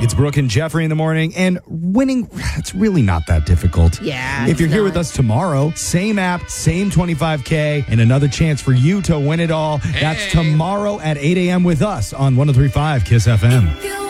It's Brooke and Jeffrey in the morning, and winning, it's really not that difficult. Yeah. If you're here with us tomorrow, same app, same 25K, and another chance for you to win it all. That's tomorrow at 8 a.m. with us on 103.5 KISS FM.